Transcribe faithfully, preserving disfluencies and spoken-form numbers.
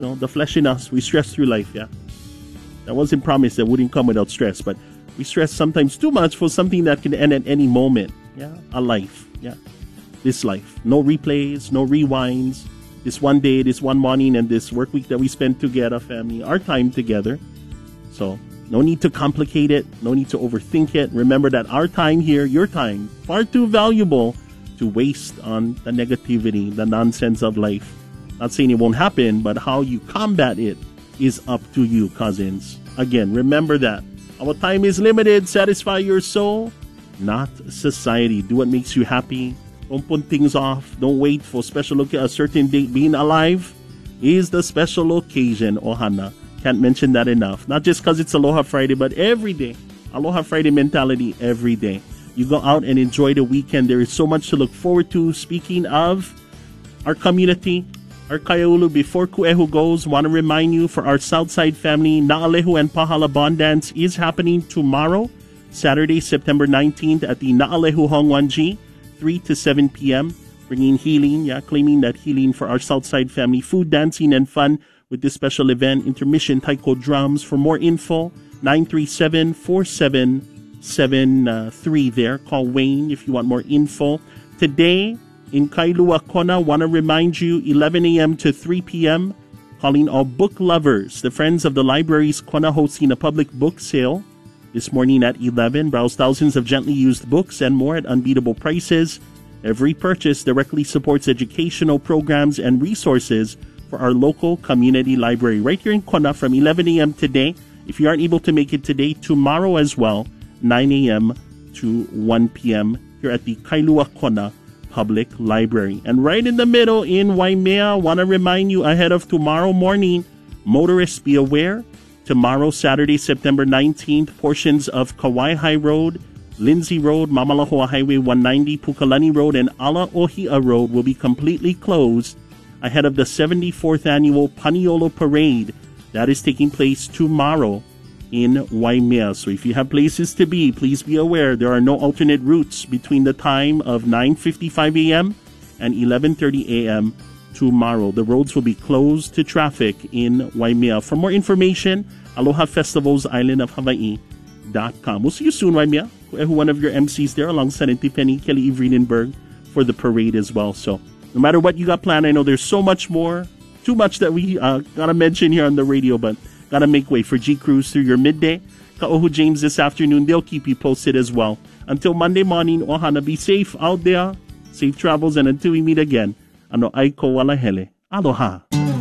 You know, the flesh in us, we stress through life, yeah. That wasn't promised that wouldn't come without stress, but we stress sometimes too much for something that can end at any moment. Yeah, a life, yeah. This life. No replays, no rewinds. This one day, this one morning, and this work week that we spent together, family, our time together. So, no need to complicate it. No need to overthink it. Remember that our time here, your time, far too valuable to waste on the negativity, the nonsense of life. Not saying it won't happen, but how you combat it is up to you, cousins. Again, remember that. Our time is limited. Satisfy your soul, not society. Do what makes you happy. Don't put things off. Don't wait for special look at a certain date. Being alive is the special occasion, Ohana. Can't mention that enough. Not just because it's Aloha Friday, but every day. Aloha Friday mentality every day. You go out and enjoy the weekend. There is so much to look forward to. Speaking of our community, our Kaiaulu, before Kuehu goes, want to remind you for our Southside family, Naalehu and Pahala Bond Dance is happening tomorrow, Saturday, September nineteenth at the Naalehu Hongwanji, three to seven p.m. Bringing healing, yeah, claiming that healing for our Southside family. Food, dancing, and fun with this special event. Intermission taiko drums. For more info, nine three seven, four seven seven three there. Call Wayne if you want more info. Today, in Kailua Kona, want to remind you, eleven a.m. to three p.m., calling all book lovers. The Friends of the Libraries Kona hosting a public book sale this morning at eleven. Browse thousands of gently used books and more at unbeatable prices. Every purchase directly supports educational programs and resources for our local community library right here in Kona from eleven a.m. today. If you aren't able to make it today, tomorrow as well, nine a.m. to one p.m. here at the Kailua Kona Public Library. And right in the middle in Waimea, want to remind you ahead of tomorrow morning, motorists be aware. Tomorrow, Saturday, September nineteenth, portions of Kauai High Road, Lindsay Road, Mamalahoa Highway one ninety, Pukalani Road, and Ala Ohia Road will be completely closed ahead of the seventy-fourth annual Paniolo Parade that is taking place tomorrow in Waimea. So if you have places to be, please be aware there are no alternate routes between the time of nine fifty-five a.m. and eleven thirty a.m. tomorrow. The roads will be closed to traffic in Waimea. For more information, Aloha Festivals Island of Hawaii dot com. We'll see you soon, Waimea. One of your M Cs there alongside Tiffany, Kelly Evrenenberg for the parade as well. So no matter what you got planned, I know there's so much more, too much that we uh, gotta mention here on the radio, but gotta make way for G Cruise through your midday. Ka'ohu James this afternoon, they'll keep you posted as well. Until Monday morning, Ohana, be safe out there, safe travels, and until we meet again, ano aiko walahele. Aloha.